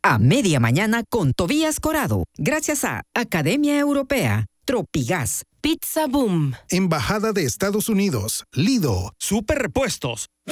a media mañana con Tobías Corado. Gracias a Academia Europea, Tropigas, Pizza Boom, Embajada de Estados Unidos, Lido, Super Repuestos,